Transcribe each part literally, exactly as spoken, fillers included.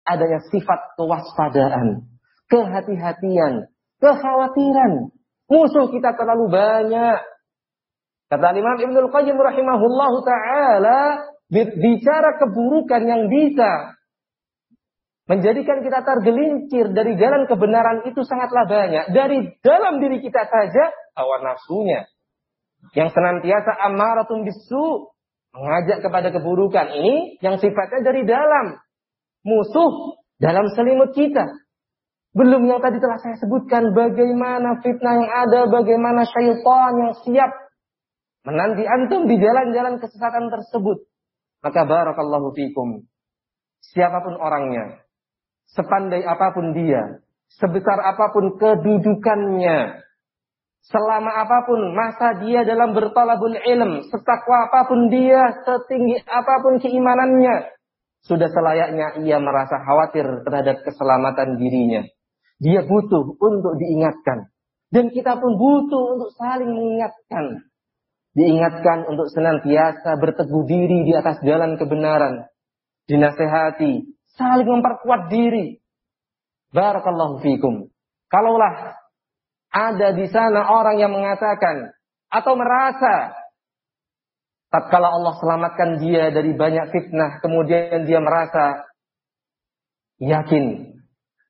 adanya sifat kewaspadaan, kehati-hatian, kekhawatiran. Musuh kita terlalu banyak. Kata Imam Ibnul Qayyim rahimahullahu ta'ala, bicara keburukan yang bisa menjadikan kita tergelincir dari jalan kebenaran itu sangatlah banyak. Dari dalam diri kita saja, hawa nafsunya yang senantiasa ammaratun bisu, mengajak kepada keburukan. Ini yang sifatnya dari dalam. Musuh dalam selimut kita. Belum yang tadi telah saya sebutkan, bagaimana fitnah yang ada, bagaimana syaitan yang siap menanti antum di jalan-jalan kesesatan tersebut. Maka barakallahu fikum, siapapun orangnya, sepandai apapun dia, sebesar apapun kedudukannya, selama apapun masa dia dalam bertalabul ilm, setakwa apapun dia, setinggi apapun keimanannya, sudah selayaknya ia merasa khawatir terhadap keselamatan dirinya. Dia butuh untuk diingatkan. Dan kita pun butuh untuk saling mengingatkan. Diingatkan untuk senantiasa berteguh diri di atas jalan kebenaran. Dinasehati, saling memperkuat diri. Barakallahu fikum. Kalaulah ada di sana orang yang mengatakan atau merasa tatkala Allah selamatkan dia dari banyak fitnah, kemudian dia merasa yakin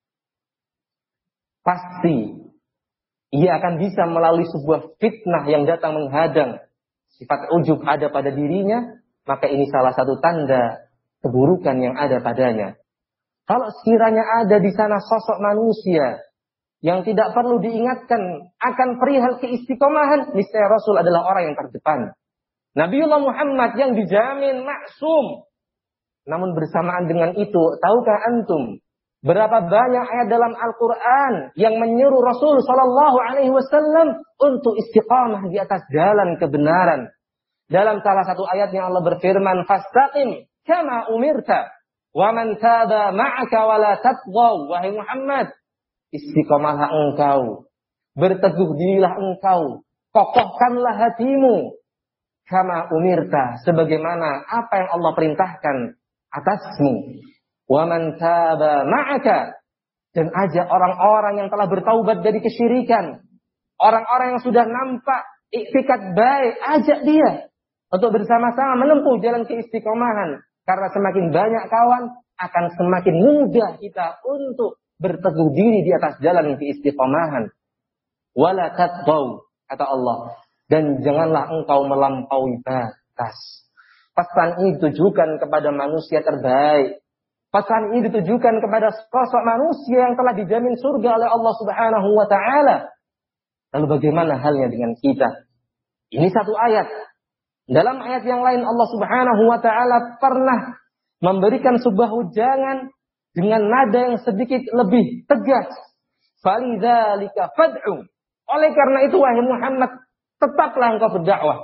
pasti ia akan bisa melalui sebuah fitnah yang datang menghadang, sifat ujub ada pada dirinya, maka ini salah satu tanda keburukan yang ada padanya. Kalau sekiranya ada di sana sosok manusia yang tidak perlu diingatkan akan perihal keistiqomahan, niscaya Rasul adalah orang yang terdepan. Nabiullah Muhammad yang dijamin maksum. Namun bersamaan dengan itu, tahukah antum berapa banyak ayat dalam Al-Quran yang menyuruh Rasul Sallallahu Alaihi Wasallam untuk istiqamah di atas jalan kebenaran? Dalam salah satu ayatnya Allah berfirman, "Fastaqim kama umirta, wa man taba ma'aka wa la tatghaw." Wahai Muhammad, istiqamahlah engkau, berteguh dirilah engkau, kokohkanlah hatimu, kama umirta, sebagaimana apa yang Allah perintahkan atasmu. Wa man taba ma'aka, dan ajak orang-orang yang telah bertaubat dari kesyirikan, orang-orang yang sudah nampak iktikad baik, ajak dia untuk bersama-sama menempuh jalan keistiqomahan. Karena semakin banyak kawan, akan semakin mudah kita untuk berteguh diri di atas jalan keistiqomahan. Wala tatghaw, kata Allah, dan janganlah engkau melampaui batas. Pesan ini ditujukan kepada manusia terbaik. Pesan ini ditujukan kepada sosok manusia yang telah dijamin surga oleh Allah Subhanahu wa taala. Lalu bagaimana halnya dengan kita? Ini satu ayat. Dalam ayat yang lain Allah Subhanahu wa taala pernah memberikan sebuah ujangan dengan nada yang sedikit lebih tegas. Falidzalika fad'u. Oleh karena itu wahai Muhammad, tetaplah engkau berdakwah.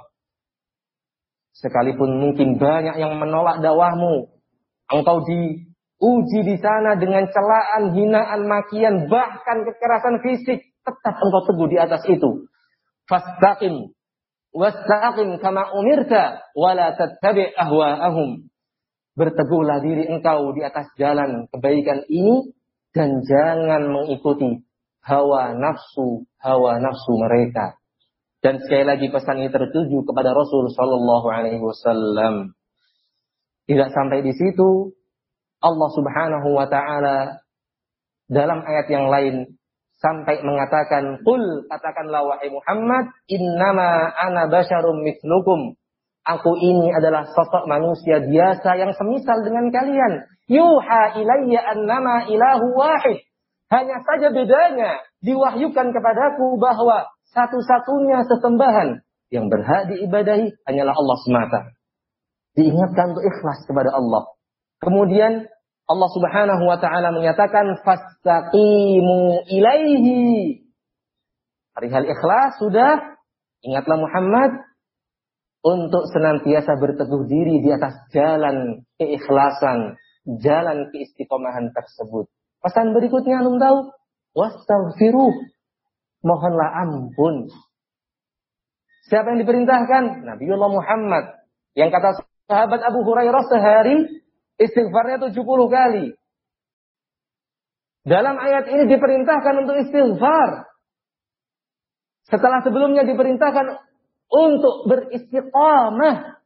Sekalipun mungkin banyak yang menolak dakwahmu, engkau diuji di sana dengan celaan, hinaan, makian, bahkan kekerasan fisik, tetap engkau teguh di atas itu. Fastaqim wastaqim kama umirta wa la tattabi' ahwa'ahum. Berteguhlah diri engkau di atas jalan kebaikan ini dan jangan mengikuti hawa nafsu, hawa nafsu mereka. Dan sekali lagi pesan ini tertuju kepada Rasul Sallallahu Alaihi Wasallam. Tidak sampai di situ, Allah Subhanahu Wa Taala dalam ayat yang lain sampai mengatakan, "Qul, katakanlah wahai Muhammad, innama ana basyarum mithlukum." Aku ini adalah sosok manusia biasa yang semisal dengan kalian. Yuha ilayya annama ilahu wahid. Hanya saja bedanya, diwahyukan kepadaku bahwa satu-satunya sesembahan yang berhak diibadahi hanyalah Allah semata. Diingatkan untuk ikhlas kepada Allah. Kemudian Allah Subhanahu wa taala menyatakan fastaqimu ilaihi. Perihal ikhlas sudah, ingatlah Muhammad untuk senantiasa berteguh diri di atas jalan keikhlasan, jalan keistiqomahan tersebut. Pesan berikutnya antum tahu? Wastaghfiruh. Mohonlah ampun. Siapa yang diperintahkan? Nabiullah Muhammad. Yang kata sahabat Abu Hurairah sehari istighfarnya tujuh puluh kali. Dalam ayat ini diperintahkan untuk istighfar. Setelah sebelumnya diperintahkan untuk beristiqamah.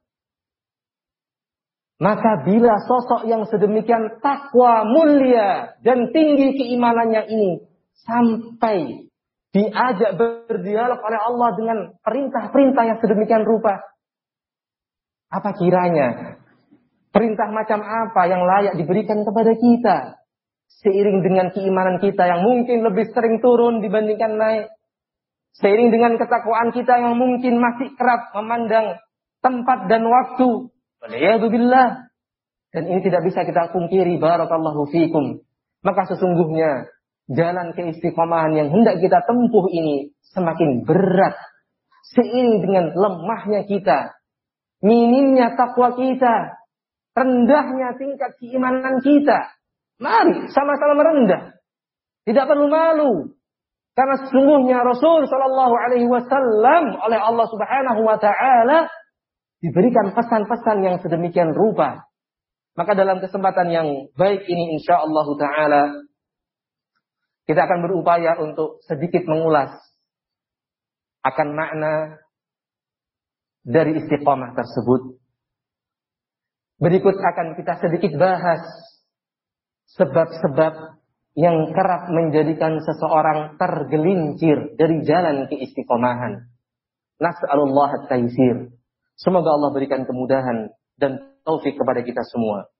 Maka bila sosok yang sedemikian takwa, mulia, dan tinggi keimanannya ini sampai diajak berdialog oleh Allah dengan perintah-perintah yang sedemikian rupa, apa kiranya perintah macam apa yang layak diberikan kepada kita seiring dengan keimanan kita yang mungkin lebih sering turun dibandingkan naik, seiring dengan ketakwaan kita yang mungkin masih kerap memandang tempat dan waktu. Waliyadzubillah. Dan ini tidak bisa kita pungkiri, barakallahu fikum. Maka sesungguhnya jalan keistiqomahan yang hendak kita tempuh ini semakin berat seiring dengan lemahnya kita, minimnya takwa kita, rendahnya tingkat keimanan kita. Mari sama-sama merendah. Tidak perlu malu. Karena sesungguhnya Rasul sallallahu alaihi wasallam oleh Allah Subhanahu wa taala diberikan pesan-pesan yang sedemikian rupa. Maka dalam kesempatan yang baik ini insyaallah taala kita akan berupaya untuk sedikit mengulas akan makna dari istiqamah tersebut. Berikut akan kita sedikit bahas sebab-sebab yang kerap menjadikan seseorang tergelincir dari jalan keistiqomahan. Nas'alullah at-taysir. Semoga Allah berikan kemudahan dan taufik kepada kita semua.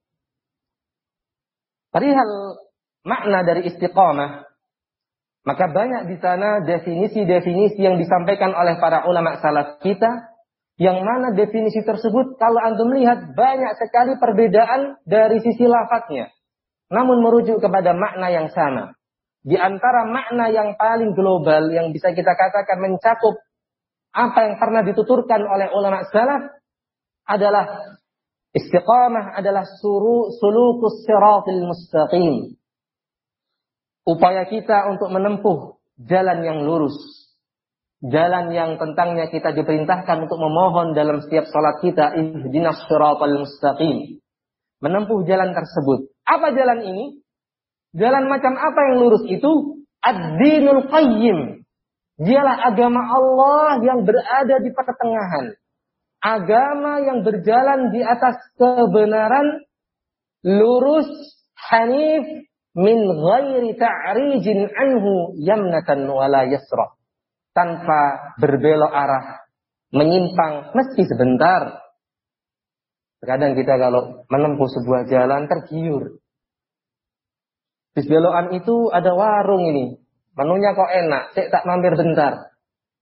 Perihal makna dari istiqamah, maka banyak di sana definisi-definisi yang disampaikan oleh para ulama salaf kita, yang mana definisi tersebut kalau antum lihat banyak sekali perbedaan dari sisi lafadznya, namun merujuk kepada makna yang sama. Di antara makna yang paling global yang bisa kita katakan mencakup apa yang pernah dituturkan oleh ulama salaf adalah istiqamah adalah suru sulukus siratil mustaqim. Upaya kita untuk menempuh jalan yang lurus. Jalan yang tentangnya kita diperintahkan untuk memohon dalam setiap salat kita, ihdinas siratal mustaqim. Menempuh jalan tersebut. Apa jalan ini? Jalan macam apa yang lurus itu? Ad-dinul qayyim. Dialah agama Allah yang berada di pertengahan. Agama yang berjalan di atas kebenaran, lurus, hanif, min ghairi ta'rijin anhu yamnatan wala yasra. Tanpa berbelok arah, menyimpang meski sebentar. Terkadang kita kalau menempuh sebuah jalan tergiur. Di belokan itu ada warung ini. Menunya kok enak, cek tak mampir bentar.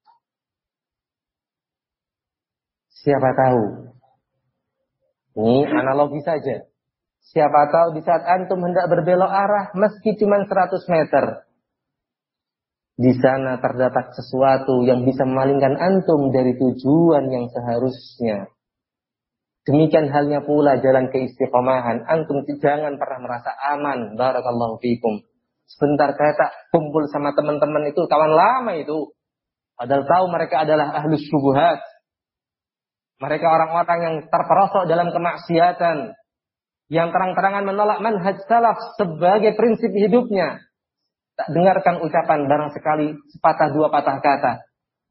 Siapa tahu. Ini analogi saja. Siapa tahu di saat antum hendak berbelok arah meski cuma seratus meter. Di sana terdapat sesuatu yang bisa memalingkan antum dari tujuan yang seharusnya. Demikian halnya pula jalan keistiqomahan. Antum jangan pernah merasa aman. Barakallahu fikum. Sebentar kata kumpul sama teman-teman itu kawan lama itu. Padahal tahu mereka adalah ahlus syubhat. Mereka orang-orang yang terperosok dalam kemaksiatan. Yang terang-terangan menolak manhaj salaf sebagai prinsip hidupnya. Tak dengarkan ucapan barang sekali sepatah dua patah kata.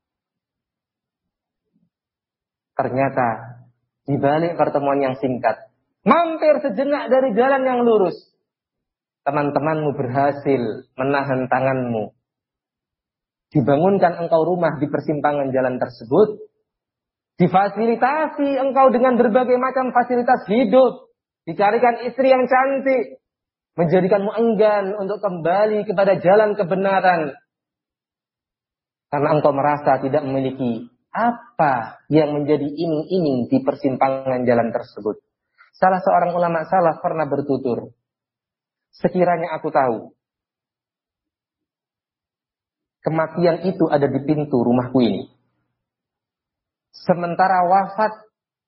Ternyata di balik pertemuan yang singkat, mampir sejenak dari jalan yang lurus, teman-temanmu berhasil menahan tanganmu. Dibangunkan engkau rumah di persimpangan jalan tersebut. Difasilitasi engkau dengan berbagai macam fasilitas hidup. Dicarikan istri yang cantik. Menjadikanmu enggan untuk kembali kepada jalan kebenaran. Karena engkau merasa tidak memiliki apa yang menjadi iming-iming di persimpangan jalan tersebut. Salah seorang ulama salaf pernah bertutur. Sekiranya aku tahu kematian itu ada di pintu rumahku ini. Sementara wafat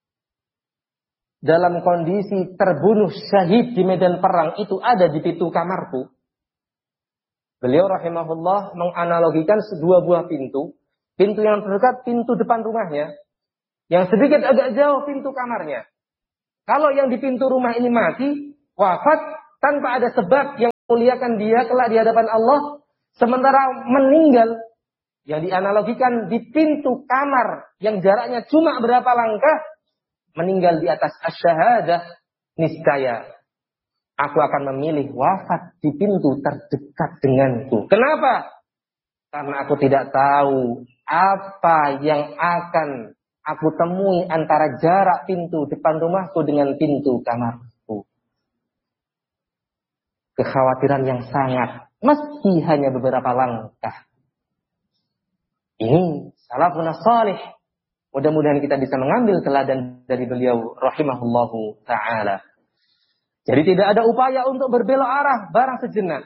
dalam kondisi terbunuh syahid di medan perang itu ada di pintu kamarku. Beliau rahimahullah menganalogikan dua buah pintu. Pintu yang terdekat, pintu depan rumahnya. Yang sedikit agak jauh, pintu kamarnya. Kalau yang di pintu rumah ini mati, wafat tanpa ada sebab yang muliakan dia kelak di hadapan Allah, sementara meninggal yang dianalogikan di pintu kamar yang jaraknya cuma berapa langkah, meninggal di atas asy-syahadah, niscaya aku akan memilih wafat di pintu terdekat denganku. Kenapa? Karena aku tidak tahu apa yang akan aku temui antara jarak pintu depan rumahku dengan pintu kamarku. Kekhawatiran yang sangat, meski hanya beberapa langkah. Ini salafun salih. Mudah-mudahan kita bisa mengambil teladan dari beliau rahimahullahu ta'ala. Jadi tidak ada upaya untuk berbelok arah barang sejenak.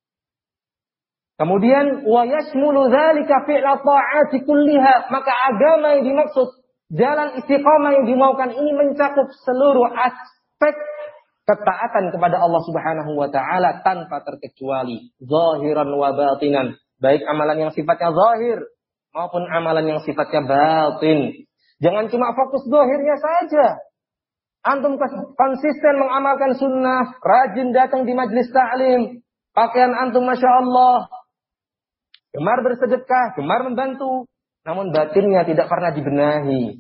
Kemudian wa yashmulu dzalika fi'la ta'ati kulliha, maka agama yang dimaksud, jalan istiqamah yang dimaukan ini mencakup seluruh aspek ketaatan kepada Allah Subhanahu wa taala tanpa terkecuali, zahiran wa batinan, baik amalan yang sifatnya zahir maupun amalan yang sifatnya batin. Jangan cuma fokus zahirnya saja. Antum konsisten mengamalkan sunnah, rajin datang di majlis ta'lim, pakaian antum masya Allah, gemar bersedekah, gemar membantu, namun batinnya tidak pernah dibenahi.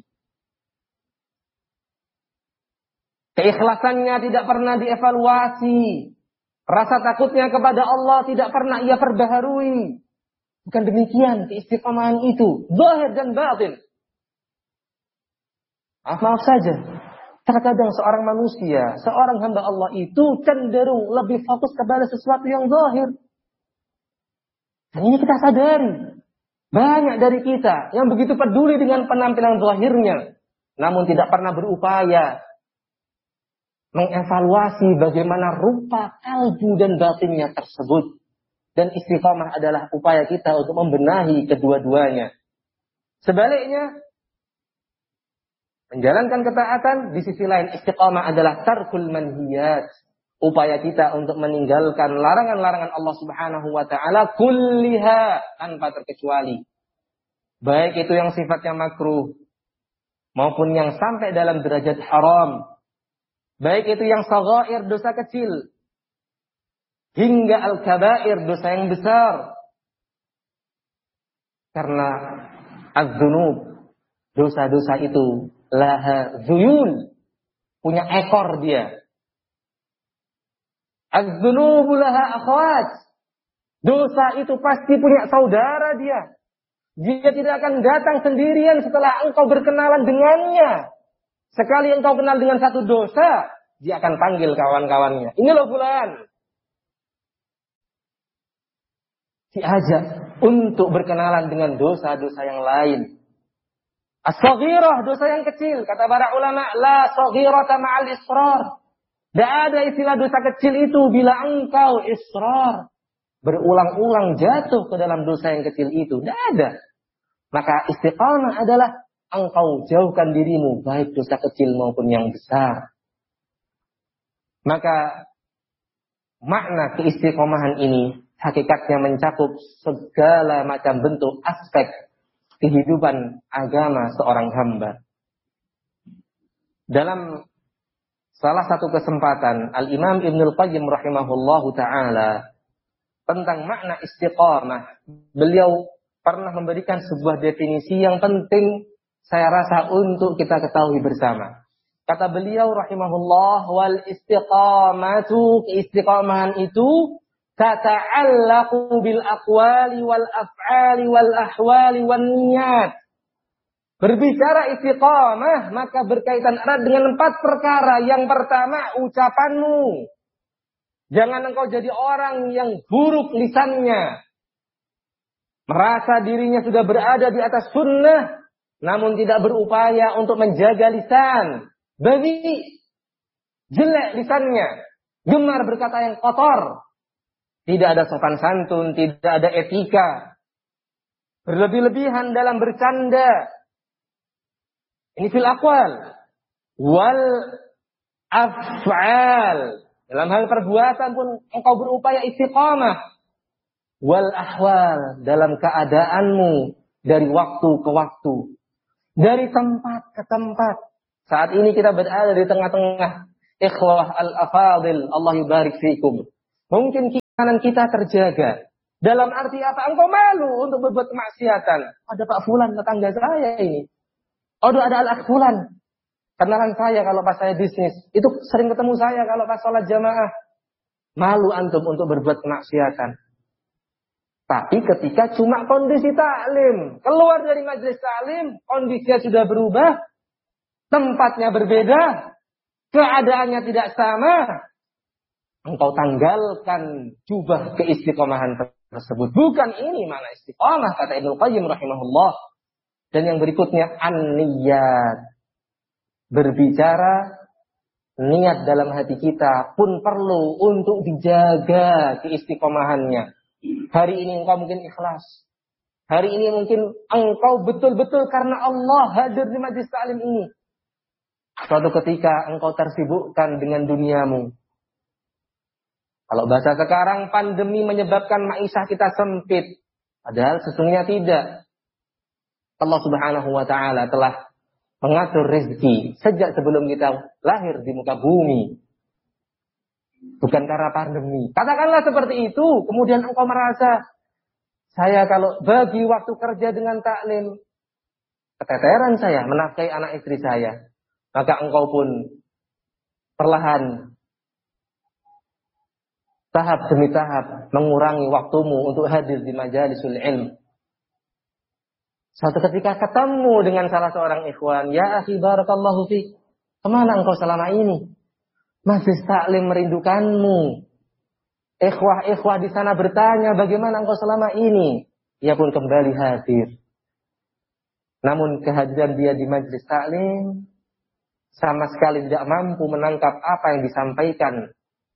Keikhlasannya tidak pernah dievaluasi. Rasa takutnya kepada Allah tidak pernah ia perbaharui. Bukan demikian keistiqomahan itu, zahir dan batin. Maaf, maaf saja. Terkadang seorang manusia, seorang hamba Allah itu cenderung lebih fokus kepada sesuatu yang zahir. Dan ini kita sadari. Banyak dari kita yang begitu peduli dengan penampilan zahirnya, namun tidak pernah berupaya mengevaluasi bagaimana rupa kalbu dan batinnya tersebut. Dan istiqamah adalah upaya kita untuk membenahi kedua-duanya. Sebaliknya, menjalankan ketaatan, di sisi lain istiqamah adalah tarkul manhiyat. Upaya kita untuk meninggalkan larangan-larangan Allah Subhanahu wa taala kulliha, tanpa terkecuali. Baik itu yang sifatnya makruh maupun yang sampai dalam derajat haram. Baik itu yang shaghair, dosa kecil, hingga al-kabair, dosa yang besar. Karena az-dzunub, dosa-dosa itu laha zuyul, punya ekor dia. Az-dzunubu laha akhwat, dosa itu pasti punya saudara dia. Dia tidak akan datang sendirian setelah engkau berkenalan dengannya. Sekali engkau kenal dengan satu dosa, dia akan panggil kawan-kawannya. Ini loh fulan. Diajak untuk berkenalan dengan dosa-dosa yang lain. As-saghirah, dosa yang kecil. Kata para ulama, la saghirata ma'al israr. Tidak ada istilah dosa kecil itu bila engkau israr. Berulang-ulang jatuh ke dalam dosa yang kecil itu. Tidak ada. Maka istiqamah adalah engkau jauhkan dirimu, baik dosa kecil maupun yang besar. Maka makna keistiqomahan ini hakikatnya mencakup segala macam bentuk aspek kehidupan agama seorang hamba. Dalam salah satu kesempatan, Al-Imam Ibnul Qayyim rahimahullahu ta'ala tentang makna istiqamah, beliau pernah memberikan sebuah definisi yang penting saya rasa untuk kita ketahui bersama. Kata beliau rahimahullah, wal istiqamatu, keistiqamahan itu tata'allaqu bil aqwali wal af'ali wal ahwali wan niyat. Berbicara istiqamah maka berkaitan erat dengan empat perkara. Yang pertama, ucapanmu. Jangan engkau jadi orang yang buruk lisannya, merasa dirinya sudah berada di atas sunnah, namun tidak berupaya untuk menjaga lisan. Bagi jelek lisannya, gemar berkata yang kotor, tidak ada sopan santun, tidak ada etika, berlebih-lebihan dalam bercanda. Ini fil aqwal wal af'al. Dalam hal perbuatan pun engkau berupaya istiqamah. Wal ahwal, dalam keadaanmu dari waktu ke waktu, dari tempat ke tempat. Saat ini kita berada di tengah-tengah ikhwah al-afadil, Allah yubarik fikum. Mungkin keimanan kita terjaga. Dalam arti apa? Engkau malu untuk berbuat kemaksiatan. Ada Pak Fulan, tetangga saya ini. Oh, ada Al-Akh Fulan. Kenalan saya kalau pas saya bisnis. Itu sering ketemu saya kalau pas sholat jamaah. Malu antum untuk berbuat kemaksiatan. Tapi ketika cuma kondisi taklim. Keluar dari majelis taklim. Kondisinya sudah berubah. Tempatnya berbeda. Keadaannya tidak sama. Engkau tanggalkan jubah keistiqomahan tersebut. Bukan ini mana istiqomah, kata Ibnu Qayyim rahimahullah. Dan yang berikutnya an-niyat. Berbicara niat dalam hati kita pun perlu untuk dijaga keistiqomahannya. Hari ini engkau mungkin ikhlas. Hari ini mungkin engkau betul-betul karena Allah hadir di majlis taklim ini. Suatu ketika engkau tersibukkan dengan duniamu. Kalau bahasa sekarang pandemi menyebabkan maisha kita sempit. Padahal sesungguhnya tidak. Allah Subhanahu wa taala telah mengatur rezeki sejak sebelum kita lahir di muka bumi. Bukan karena pandemi. Katakanlah seperti itu, kemudian engkau merasa saya kalau bagi waktu kerja dengan taklim, keteteran saya menafkahi anak istri saya. Maka engkau pun perlahan tahap demi tahap mengurangi waktumu untuk hadir di majalisul ilm. Suatu ketika ketemu dengan salah seorang ikhwan, ya akhi barakallahu fiik, kemana engkau selama ini? Majlis taklim merindukanmu. Ikhwah-ikhwah di sana bertanya, bagaimana engkau selama ini? Ia pun kembali hadir. Namun kehadiran dia di majlis taklim sama sekali tidak mampu menangkap apa yang disampaikan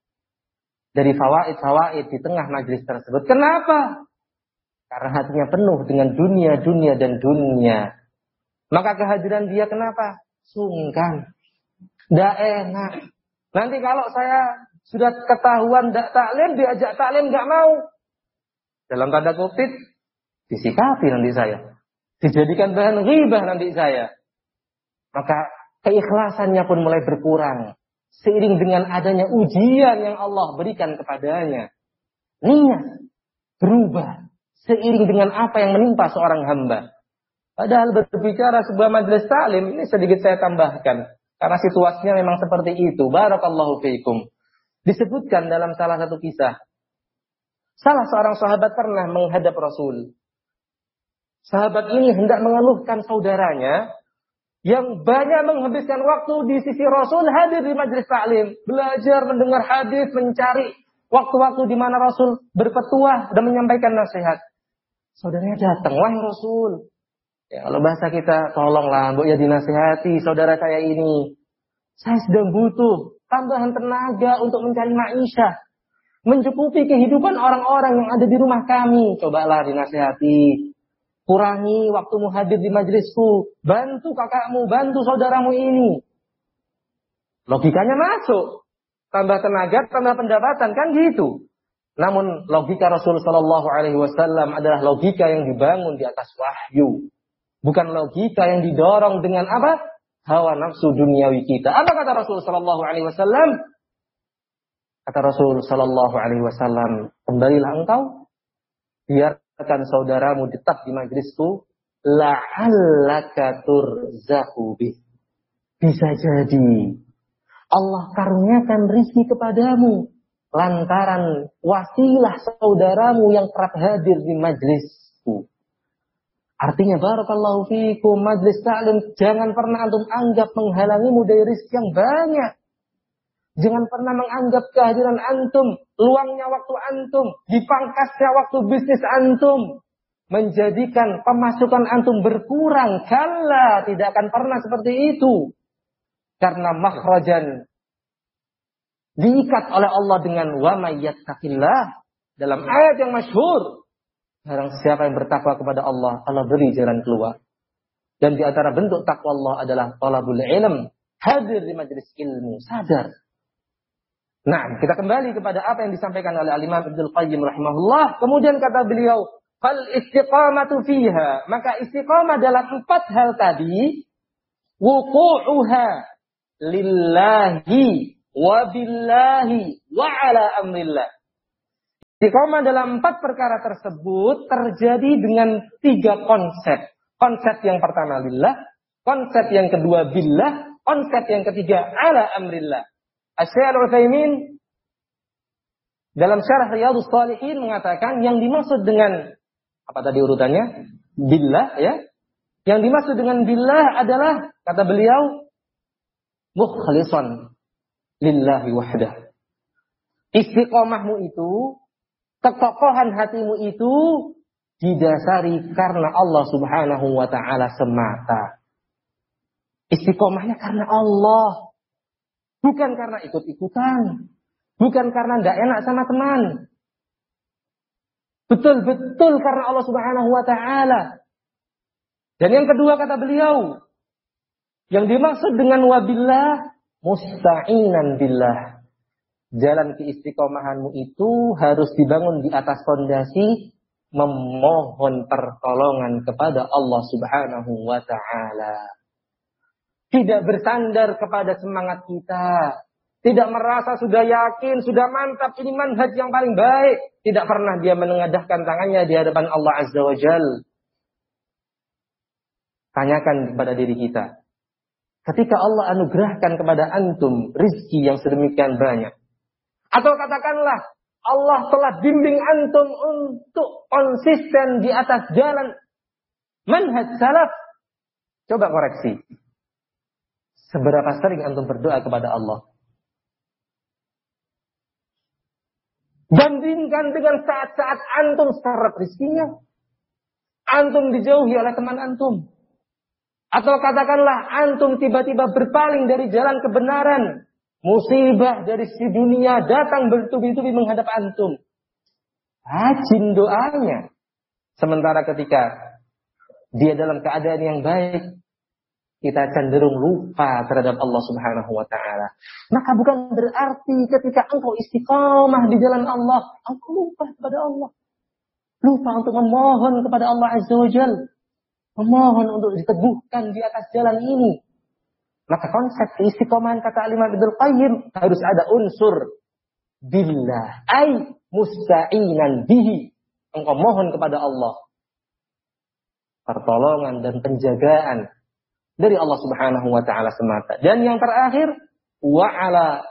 dari fawaid-fawaid di tengah majlis tersebut. Kenapa? Karena hatinya penuh dengan dunia, dunia, dan dunia. Maka kehadiran dia kenapa? Sungkan. Tidak enak. Nanti kalau saya sudah ketahuan tidak taklim, diajak taklim tidak mau. Dalam tanda kutip, disikapi nanti saya. Dijadikan bahan ghibah nanti saya. Maka keikhlasannya pun mulai berkurang. Seiring dengan adanya ujian yang Allah berikan kepadanya. Niat berubah. Seiring dengan apa yang menimpa seorang hamba. Padahal berbicara sebuah majelis taklim, ini sedikit saya tambahkan. Karena situasinya memang seperti itu. Barakallahu fiikum. Disebutkan dalam salah satu kisah. Salah seorang sahabat pernah menghadap Rasul. Sahabat ini hendak mengeluhkan saudaranya yang banyak menghabiskan waktu di sisi Rasul, hadir di majelis taklim, belajar, mendengar hadis, mencari waktu-waktu di mana Rasul berpetuah dan menyampaikan nasihat. Saudaranya datang, wahai Rasul. Ya, kalau bahasa kita, tolonglah, Bu, ya dinasihati saudara saya ini. Saya sedang butuh tambahan tenaga untuk mencari maisha, mencukupi kehidupan orang-orang yang ada di rumah kami. Cobalah dinasihati. Kurangi waktumu hadir di majlisku. Bantu kakakmu, bantu saudaramu ini. Logikanya masuk. Tambah tenaga, tambah pendapatan, kan gitu. Namun logika Rasul Shallallahu Alaihi Wasallam adalah logika yang dibangun di atas wahyu. Bukan logika yang didorong dengan apa? Hawa nafsu duniawi kita. Apa kata Rasul Shallallahu Alaihi Wasallam? Kata Rasul Shallallahu Alaihi Wasallam, kembalilah engkau, biarkan saudaramu tetap di majlisku, la'allaka turzaqu bih. Bisa jadi Allah karuniakan rizki kepadamu lantaran wasilah saudaramu yang kerap hadir di majlisku. Artinya barakallahu fiikum, majlis taklim jangan pernah antum anggap menghalangimu dari rizki yang banyak. Jangan pernah menganggap kehadiran antum, luangnya waktu antum, dipangkasnya waktu bisnis antum, menjadikan pemasukan antum berkurang. Kalla, tidak akan pernah seperti itu. Karena makhrajan diikat oleh Allah dengan wa may yattaqillah. Dalam ayat yang masyhur, barang siapa yang bertakwa kepada Allah, Allah beri jalan keluar. Dan di antara bentuk takwa Allah adalah talabul ilm, hadir di majelis ilmu, sadar. Nah, kita kembali kepada apa yang disampaikan oleh Al-Imam Ibnu Qayyim rahimahullah. Kemudian kata beliau, fal istiqamatu fiha. Maka istiqamah dalam empat hal tadi, wuqu'uha lillahi wa billahi wa ala amrillah. Istiqomah dalam empat perkara tersebut terjadi dengan tiga konsep. Konsep yang pertama lillah, konsep yang kedua billah, konsep yang ketiga ala amrillah. Asy-Syaikh Al-Utsaimin dalam syarah Riyadhus Shalihin mengatakan yang dimaksud dengan apa tadi urutannya? Billah, ya. Yang dimaksud dengan billah adalah, kata beliau, mukhlishan lillahi wahdah. Istiqomahmu itu, kekokohan hatimu itu didasari karena Allah Subhanahu wa taala semata. Istiqomahnya karena Allah, bukan karena ikut-ikutan, bukan karena tidak enak sama teman. Betul-betul karena Allah Subhanahu wa taala. Dan yang kedua kata beliau, yang dimaksud dengan wabillah musta'inan billah. Jalan keistiqomahanmu itu harus dibangun di atas fondasi memohon pertolongan kepada Allah Subhanahu wa taala. Tidak bersandar kepada semangat kita, tidak merasa sudah yakin, sudah mantap ini manhaj yang paling baik, tidak pernah dia menengadahkan tangannya di hadapan Allah Azza wa Jalla. Tanyakan kepada diri kita, ketika Allah anugerahkan kepada antum rizki yang sedemikian banyak, atau katakanlah Allah telah bimbing antum untuk konsisten di atas jalan manhaj salaf, coba koreksi, seberapa sering antum berdoa kepada Allah? Bandingkan dengan saat-saat antum syarat rizkinya, antum dijauhi oleh teman antum. Atau katakanlah antum tiba-tiba berpaling dari jalan kebenaran. Musibah dari si dunia datang bertubi-tubi menghadap antum. Rajin doanya. Sementara ketika dia dalam keadaan yang baik, kita cenderung lupa terhadap Allah Subhanahu wa taala. Maka bukan berarti ketika engkau istiqamah di jalan Allah, engkau lupa kepada Allah. Lupa untuk memohon kepada Allah Azza wa Jalla. Memohon untuk diteguhkan di atas jalan ini. Maka konsep keistiqomahan kata Imam Ibnu Qayyim harus ada unsur billah, ay musta'inan bihi. Engkau mohon kepada Allah pertolongan dan penjagaan dari Allah Subhanahu wa taala semata. Dan yang terakhir, wa ala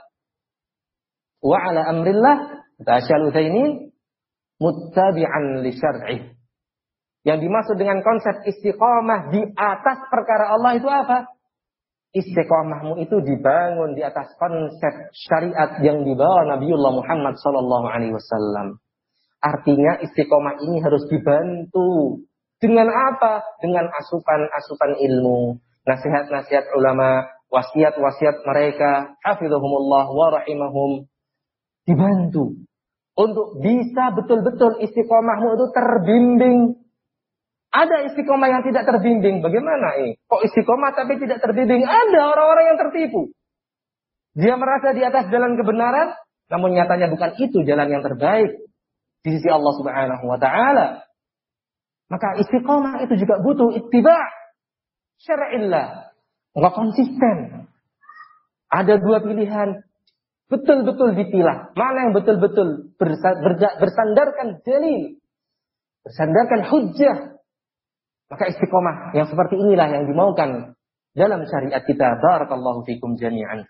wa ala amrillah, kata Syaikh Al-Utsaimin, muttabi'an li syar'ih. Yang dimaksud dengan konsep istiqomah di atas perkara Allah itu apa? Istiqomahmu itu dibangun di atas konsep syariat yang dibawa Nabiullah Muhammad sallallahu alaihi wasallam. Artinya istiqomah ini harus dibantu. Dengan apa? Dengan asupan-asupan ilmu, nasihat-nasihat ulama, wasiat-wasiat mereka, hafizahumullah wa rahimahum. Dibantu untuk bisa betul-betul istiqomahmu itu terbimbing. Ada istiqomah yang tidak terbimbing. Bagaimana ini? Kok istiqomah tapi tidak terbimbing? Ada orang-orang yang tertipu. Dia merasa di atas jalan kebenaran, namun nyatanya bukan itu jalan yang terbaik di sisi Allah Subhanahu wa taala. Maka istiqomah itu juga butuh ittiba' syar'illah. Enggak konsisten. Ada dua pilihan. Betul-betul dipilah. Mana yang betul-betul bersandarkan dalil, bersandarkan hujjah. Maka istiqomah yang seperti inilah yang dimaukan dalam syariat kita. Barakallahu fikum jami'an.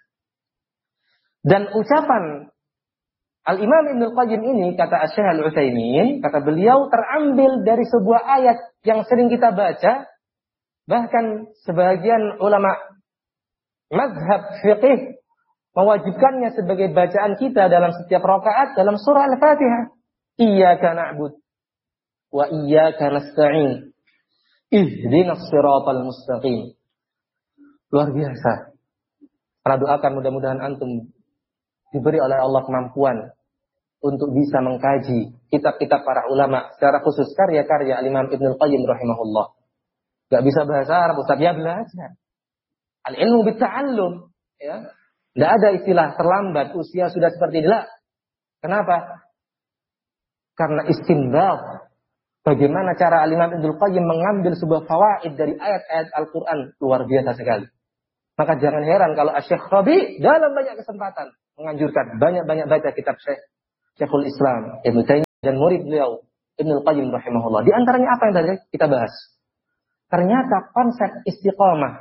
Dan ucapan Al-Imam Ibnu Qayyim ini, kata Asy-Syaikh Al-Utsaimin, kata beliau terambil dari sebuah ayat yang sering kita baca. Bahkan sebagian ulama mazhab fiqih mewajibkannya sebagai bacaan kita dalam setiap rakaat dalam surah Al-Fatihah. Iyyaka na'budu wa iyyaka nasta'in. Ihdinas siratal mustaqim. Luar biasa. Para doakan mudah-mudahan antum diberi oleh Allah kemampuan untuk bisa mengkaji kitab-kitab para ulama, secara khusus karya-karya Imam Ibnu Qayyim rahimahullah. Gak bisa bahasa Arab, Ustaz, ya belajar. Al-ilmu bitta'allum, ya. Tidak ada istilah terlambat, usia sudah seperti ini. Kenapa? Karena istinbat. Bagaimana cara Al-Imam Ibnu Qayyim mengambil sebuah fawaid dari ayat-ayat Al-Quran, luar biasa sekali. Maka jangan heran kalau Asy-Syaikh Rabi dalam banyak kesempatan menganjurkan banyak-banyak baca kitab Syekh Syekhul Islam Ibnu Taimiyah dan murid beliau Ibnul Qayyim rahimahullah. Di antaranya apa yang tadi kita bahas? Ternyata konsep istiqamah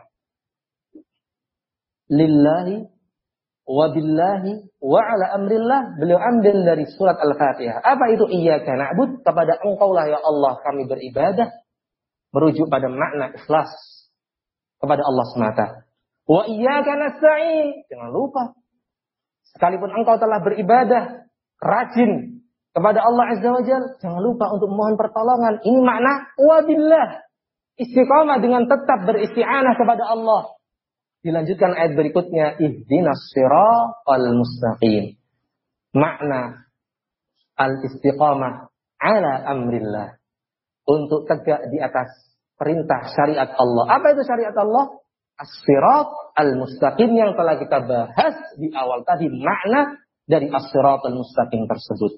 lillahi wa billahi wa ala amrillah beliau ambil dari surat Al-Fatihah. Apa itu iyyaka na'bud? Kepada Engkaulah ya Allah kami beribadah, merujuk pada makna ikhlas kepada Allah semata. Wa iyyaka nasta'in. Jangan lupa, sekalipun engkau telah beribadah rajin kepada Allah Azza wa Jalla, jangan lupa untuk mohon pertolongan. Ini makna wabillah. Istiqamah dengan tetap beristi'anah kepada Allah. Dilanjutkan ayat berikutnya, ihdinas siratal mustaqim. Makna al-istiqamah ala amrillah. Untuk tegak di atas perintah syariat Allah. Apa itu syariat Allah? As-sirat al-mustaqim yang telah kita bahas di awal tadi. Makna dari as-sirat al-mustaqim tersebut.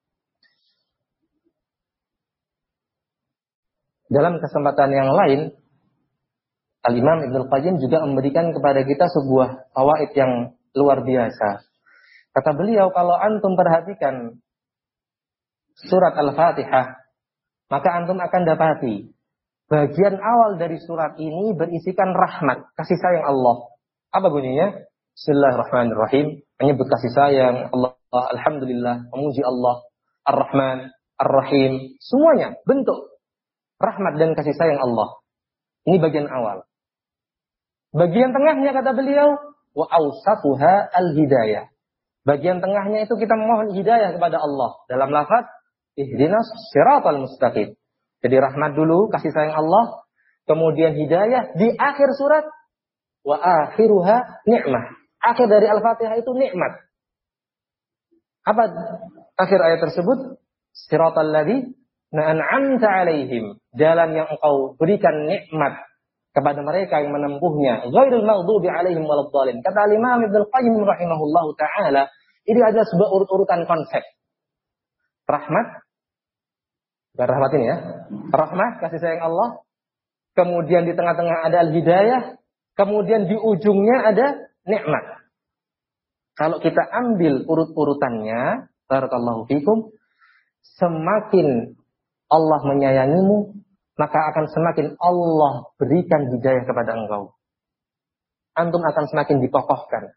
Dalam kesempatan yang lain, Al-Imam Ibnul Qayyim juga memberikan kepada kita sebuah fawaid yang luar biasa. Kata beliau, kalau antum perhatikan surat Al-Fatihah, maka antum akan dapati bagian awal dari surat ini berisikan rahmat, kasih sayang Allah. Apa bunyinya? Bismillahirrahmanirrahim. Menyebut kasih sayang Allah, alhamdulillah, memuji Allah, Ar-Rahman, Ar-Rahim. Semuanya bentuk rahmat dan kasih sayang Allah. Ini bagian awal. Bagian tengahnya kata beliau, wa awsatuha al-hidayah. Bagian tengahnya itu kita mohon hidayah kepada Allah. Dalam lafaz, ihdinas siratal mustaqim. Jadi rahmat dulu, kasih sayang Allah. Kemudian hidayah. Di akhir surat, wa akhiruha ni'mah. Akhir dari Al-Fatihah itu nikmat. Apa akhir ayat tersebut? Siratal ladzi an'amta alaihim. Jalan yang engkau berikan nikmat kepada mereka yang menempuhnya. Ghairil maghdubi alaihim waladhdallin. Kata Imam Ibnul Qayyim rahimahullahu taala, ini adalah sebuah urut-urutan konsep. Rahmat, bukan rahmat ini ya. Rahmat, kasih sayang Allah. Kemudian di tengah-tengah ada al-hidayah. Kemudian di ujungnya ada nikmat. Kalau kita ambil urut-urutannya, barakallahu fikum, semakin Allah menyayangimu, maka akan semakin Allah berikan hidayah kepada engkau. Antum akan semakin dikokohkan.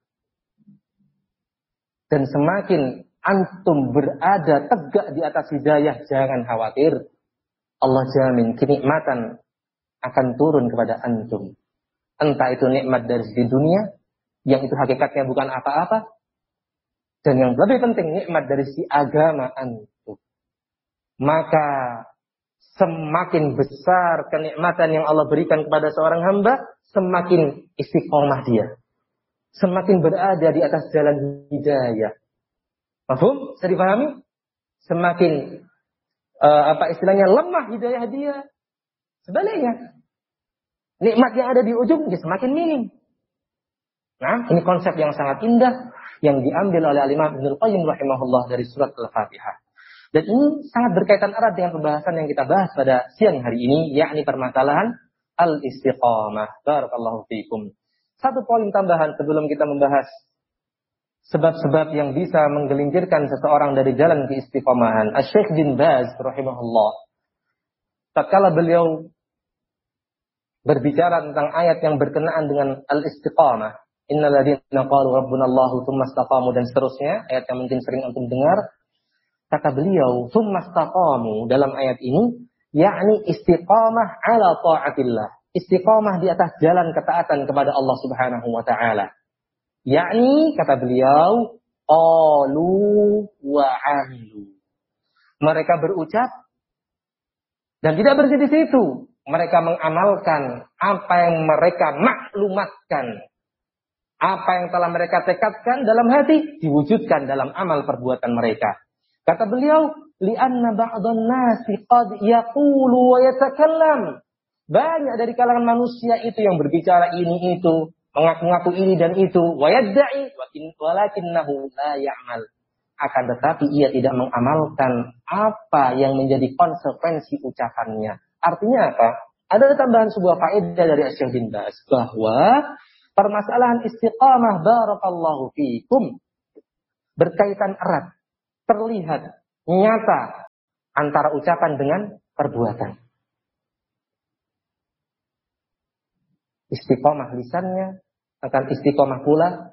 Dan semakin antum berada tegak di atas hidayah, jangan khawatir. Allah jamin kenikmatan akan turun kepada antum. Entah itu nikmat dari segi dunia, yang itu hakikatnya bukan apa-apa. Dan yang lebih penting, nikmat dari segi agama antum. Maka semakin besar kenikmatan yang Allah berikan kepada seorang hamba, semakin istiqomah dia. Semakin berada di atas jalan hidayah. Paham? Bisa dipahami? Semakin uh, apa istilahnya lemah hidayah dia. Sebaliknya, nikmat yang ada di ujung dia semakin minim. Nah, ini konsep yang sangat indah yang diambil oleh Al-Imam Ibnul Qayyim rahimahullah dari surat Al-Fatihah. Dan ini sangat berkaitan erat dengan pembahasan yang kita bahas pada siang hari ini, yakni permasalahan al-istiqamah. Barakallahu fiikum. Satu poin tambahan sebelum kita membahas sebab-sebab yang bisa menggelincirkan seseorang dari jalan keistiqomahan. Asy-Syaikh bin Baz rahimahullah, tatkala beliau berbicara tentang ayat yang berkenaan dengan al-istiqamah, innal ladzina qalu rabbunallahu tsumma istaqamu, dan seterusnya, ayat yang mungkin sering antum dengar. Kata beliau, tsumma istaqamu, dalam ayat ini, yakni istiqamah ala ta'atillah. Istiqamah di atas jalan ketaatan kepada Allah Subhanahu wa taala. Yakni, kata beliau, qalu wa 'amilu. Mereka berucap dan tidak berhenti di situ. Mereka mengamalkan apa yang mereka maklumatkan. Apa yang telah mereka tekadkan dalam hati diwujudkan dalam amal perbuatan mereka. Kata beliau, li'anna ba'dhan nasi qad yaqulu wa yatakallam. Banyak dari kalangan manusia itu yang berbicara ini itu, mengaku-ngaku ini dan itu, wa yadda'i walakinnahu la ya'mal. Akan tetapi ia tidak mengamalkan apa yang menjadi konsekuensi ucapannya. Artinya apa? Ada tambahan sebuah faedah dari Asy-Syaikh bin Baz bahwa permasalahan istiqamah barakallahu fiikum berkaitan erat, terlihat, nyata antara ucapan dengan perbuatan. Istiqomah lisannya akan istiqomah pula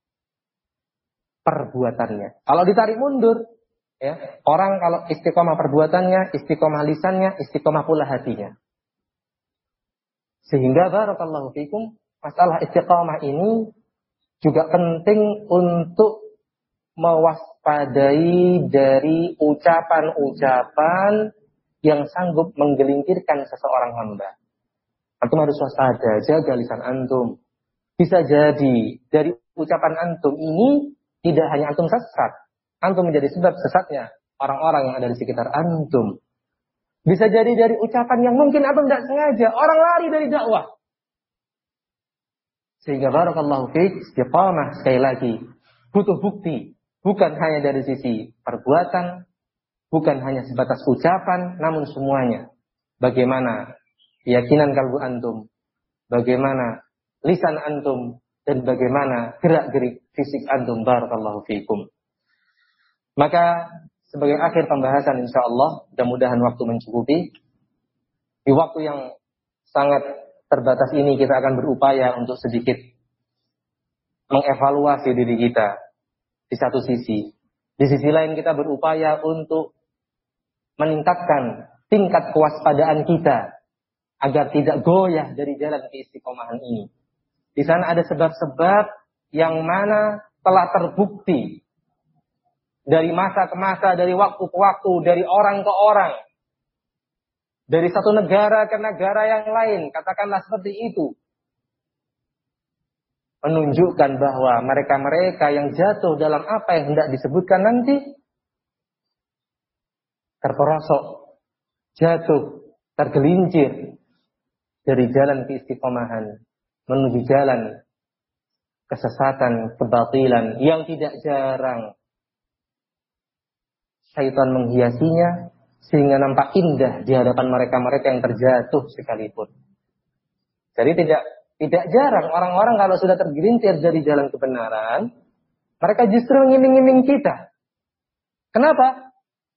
perbuatannya. Kalau ditarik mundur, ya, orang kalau istiqomah perbuatannya, istiqomah lisannya, istiqomah pula hatinya. Sehingga barakallahu fikum, masalah istiqomah ini juga penting untuk mewaspadai dari ucapan-ucapan yang sanggup menggelincirkan seseorang hamba. Antum harus waspada, jaga lisan antum. Bisa jadi dari ucapan antum ini tidak hanya antum sesat, antum menjadi sebab sesatnya orang-orang yang ada di sekitar antum. Bisa jadi dari ucapan yang mungkin antum tidak sengaja, orang lari dari dakwah. Sehingga barakallahu fiik, istiqamah sekali lagi butuh bukti, bukan hanya dari sisi perbuatan, bukan hanya sebatas ucapan, namun semuanya. Bagaimana keyakinan kalbu antum, bagaimana lisan antum, dan bagaimana gerak-gerik fisik antum, barakallahu fiikum. Maka sebagai akhir pembahasan insyaallah, mudah-mudahan waktu mencukupi. Di waktu yang sangat terbatas ini kita akan berupaya untuk sedikit mengevaluasi diri kita di satu sisi. Di sisi lain kita berupaya untuk meningkatkan tingkat kewaspadaan kita agar tidak goyah dari jalan keistiqomahan ini. Di sana ada sebab-sebab yang mana telah terbukti dari masa ke masa, dari waktu ke waktu, dari orang ke orang, dari satu negara ke negara yang lain, katakanlah seperti itu, menunjukkan bahwa mereka-mereka yang jatuh dalam apa yang hendak disebutkan nanti terperosok, jatuh, tergelincir dari jalan keistiqomahan menuju jalan kesesatan, kebatilan yang tidak jarang syaitan menghiasinya sehingga nampak indah di hadapan mereka-mereka yang terjatuh sekalipun. Jadi tidak tidak jarang orang-orang kalau sudah tergelincir dari jalan kebenaran, mereka justru ngiming-ngiming kita. Kenapa?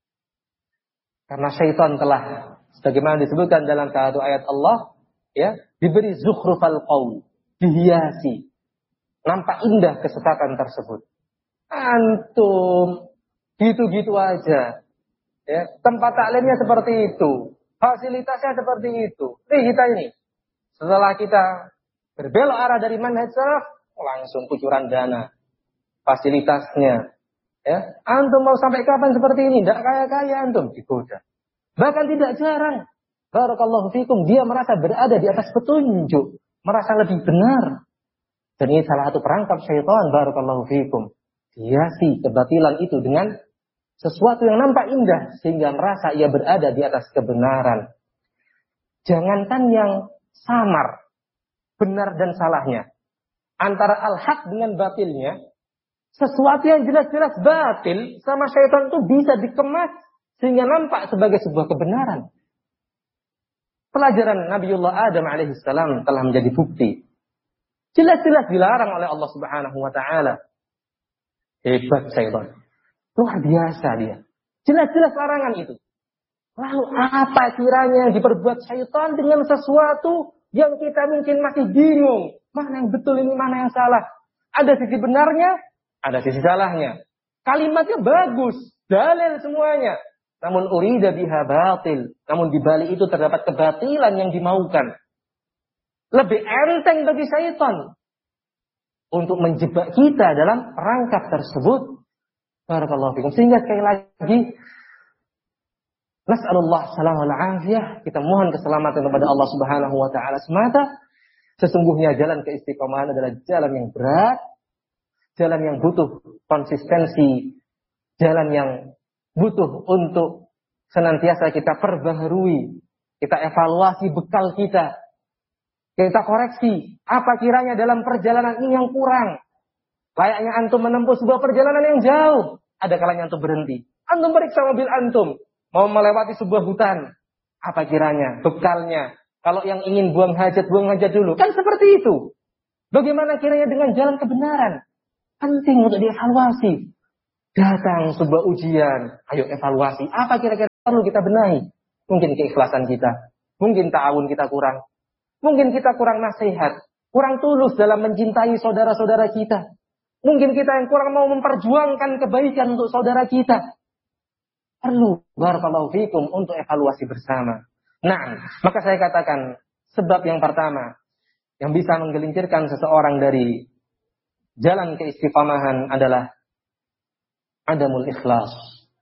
Karena syaitan telah, sebagaimana disebutkan dalam satu ayat Allah, ya, diberi zukhrufal qaul, dihiasi, nampak indah kesesatan tersebut. Antum gitu-gitu aja, ya, tempat taklimnya seperti itu, fasilitasnya seperti itu. Nih kita ini, setelah kita berbelok arah dari manhaj salaf, langsung kucuran dana, fasilitasnya, ya, antum mau sampai kapan seperti ini? Tidak kaya-kaya antum, digoda. Bahkan tidak jarang, barakallahu fikum, dia merasa berada di atas petunjuk, merasa lebih benar. Dan ini salah satu perangkap syaitan, barakallahu fikum. Hiasi kebatilan itu dengan sesuatu yang nampak indah, sehingga merasa ia berada di atas kebenaran. Jangankan yang samar, benar dan salahnya, antara al-haq dengan batilnya, sesuatu yang jelas-jelas batil sama syaitan itu bisa dikemas sehingga nampak sebagai sebuah kebenaran. Pelajaran Nabiullah Adam alaihissalam telah menjadi bukti. Jelas-jelas dilarang oleh Allah Subhanahu wa taala. Hebat syaitan. Luar biasa dia. Jelas-jelas larangan itu. Lalu apa kiranya yang diperbuat syaitan dengan sesuatu yang kita mungkin masih bingung. Mana yang betul ini, mana yang salah. Ada sisi benarnya, ada sisi salahnya. Kalimatnya bagus, dalil semuanya. Namun urida biha batil. Namun di balik itu terdapat kebatilan yang dimaukan. Lebih enteng bagi syaitan untuk menjebak kita dalam perangkap tersebut. Barakallahu fikum. Sehingga sekali lagi, nas'alullah salam wal afiyah. Kita mohon keselamatan kepada Allah Subhanahu wa taala semata. Sesungguhnya jalan keistiqomahan adalah jalan yang berat, jalan yang butuh konsistensi, jalan yang butuh untuk senantiasa kita perbaharui, kita evaluasi bekal kita, kita koreksi apa kiranya dalam perjalanan ini yang kurang. Layaknya antum menempuh sebuah perjalanan yang jauh, ada kalanya antum berhenti, antum periksa mobil antum, mau melewati sebuah hutan, apa kiranya bekalnya. Kalau yang ingin buang hajat, buang hajat dulu, kan seperti itu. Bagaimana kiranya dengan jalan kebenaran? Penting untuk dievaluasi. Datang sebuah ujian, ayo evaluasi apa kira-kira perlu kita benahi. Mungkin keikhlasan kita, mungkin ta'awun kita kurang, mungkin kita kurang nasihat, kurang tulus dalam mencintai saudara-saudara kita. Mungkin kita yang kurang mau memperjuangkan kebaikan untuk saudara kita. Perlu, barakallahu fikum, untuk evaluasi bersama. Nah, maka saya katakan, sebab yang pertama, yang bisa menggelincirkan seseorang dari jalan keistiqomahan adalah adamul ikhlas.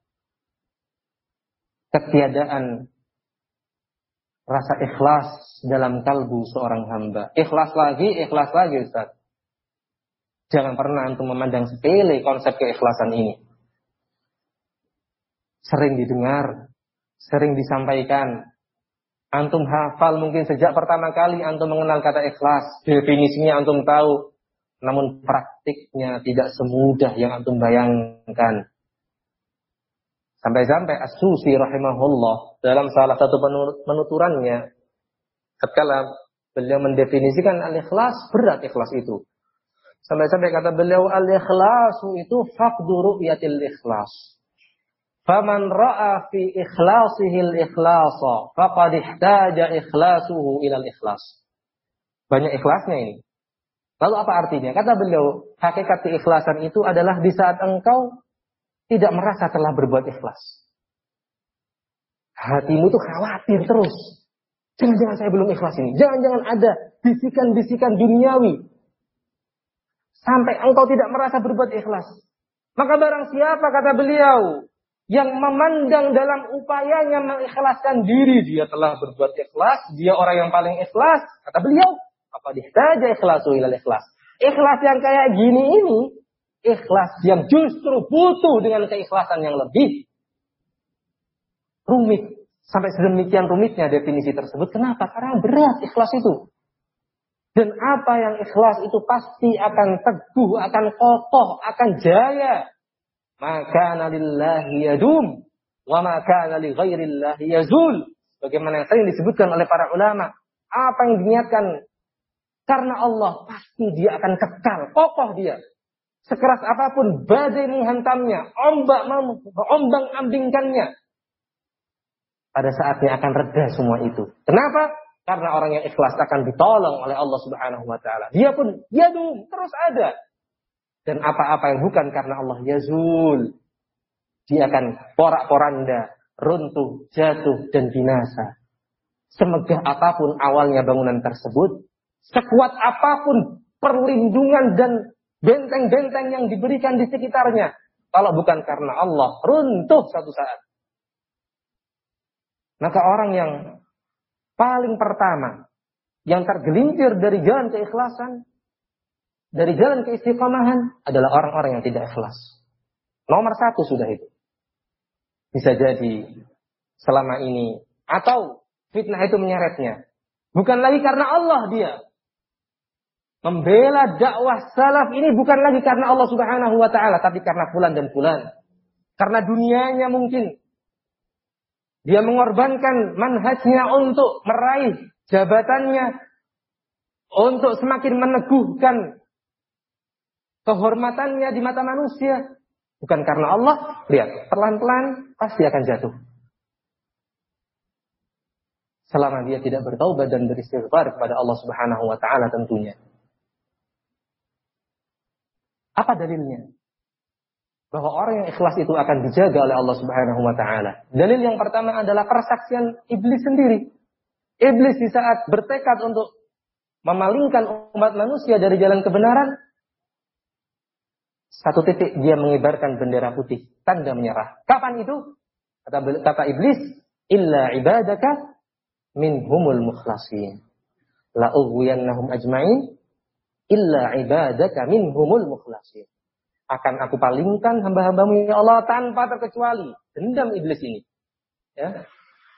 Ketiadaan rasa ikhlas dalam kalbu seorang hamba. Ikhlas lagi, ikhlas lagi Ustaz. Jangan pernah antum memandang sepele konsep keikhlasan ini. Sering didengar, sering disampaikan. Antum hafal mungkin sejak pertama kali antum mengenal kata ikhlas. Definisinya antum tahu. Namun praktiknya tidak semudah yang antum bayangkan. Sampai-sampai As-Susi rahimahullah dalam salah satu penuturannya, ketika beliau mendefinisikan al-ikhlas, berat ikhlas itu. Sampai-sampai kata beliau, al-ikhlasu itu faqdu ru'yatil ikhlas. Faman ra'a fi ikhlasihi al-ikhlasa faqad ihtaja ikhlasuhu ila al-ikhlas. Banyak ikhlasnya ini. Lalu apa artinya? Kata beliau, hakikat keikhlasan itu adalah di saat engkau tidak merasa telah berbuat ikhlas. Hatimu tuh khawatir terus. Jangan-jangan saya belum ikhlas ini. Jangan-jangan ada bisikan-bisikan duniawi. Sampai engkau tidak merasa berbuat ikhlas. Maka barang siapa, kata beliau, yang memandang dalam upayanya mengikhlaskan diri, dia telah berbuat ikhlas, dia orang yang paling ikhlas, kata beliau, apa dihtaja ikhlasu ilal ikhlas. Ikhlas yang kayak gini ini, ikhlas yang justru butuh dengan keikhlasan yang lebih rumit. Sampai sedemikian rumitnya definisi tersebut. Kenapa? Karena berat ikhlas itu. Dan apa yang ikhlas itu pasti akan teguh, akan kokoh, akan jaya. Maka lillahi yadum, wa maka li ghairillahi yazul. Bagaimana yang sering disebutkan oleh para ulama. Apa yang diniatkan karena Allah, pasti dia akan kekal, kokoh dia. Sekeras apapun badai menghantamnya, ombak ombang-ambingkannya, pada saatnya akan reda semua itu. Kenapa? Karena orang yang ikhlas akan ditolong oleh Allah Subhanahu wa taala. Dia pun yadum, terus ada. Dan apa-apa yang bukan karena Allah yazul, dia akan porak-poranda, runtuh, jatuh dan binasa. Semegah apapun awalnya bangunan tersebut, sekuat apapun perlindungan dan benteng-benteng yang diberikan di sekitarnya, kalau bukan karena Allah, runtuh satu saat. Maka orang yang paling pertama, yang tergelincir dari jalan keikhlasan, dari jalan keistiqomahan, adalah orang-orang yang tidak ikhlas. Nomor satu sudah itu. Bisa jadi selama ini, atau fitnah itu menyeretnya. Bukan lagi karena Allah dia. Membela dakwah salaf ini bukan lagi karena Allah Subhanahu wa taala, tapi karena fulan dan fulan. Karena dunianya mungkin. Dia mengorbankan manhajnya untuk meraih jabatannya, untuk semakin meneguhkan kehormatannya di mata manusia. Bukan karena Allah, lihat, pelan-pelan pasti akan jatuh. Selama dia tidak bertaubat dan beristighfar kepada Allah Subhanahu wa taala tentunya. Apa dalilnya? Bahwa orang yang ikhlas itu akan dijaga oleh Allah Subhanahu wa taala. Dalil yang pertama adalah persaksian iblis sendiri. Iblis di saat bertekad untuk memalingkan umat manusia dari jalan kebenaran, satu titik dia mengibarkan bendera putih, tanda menyerah. Kapan itu? Kata, kata iblis, illa ibadaka minhumul mukhlasin. La ughwiyannahum ajma'in illa ibadaka minhumul mukhlasin. Akan aku palingkan hamba-hambamu ya Allah tanpa terkecuali. Dendam iblis ini. Ya.